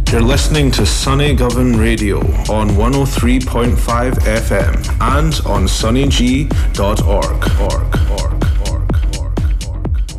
You're listening to Sunny Govan Radio on 103.5 FM and on sunnyg.org.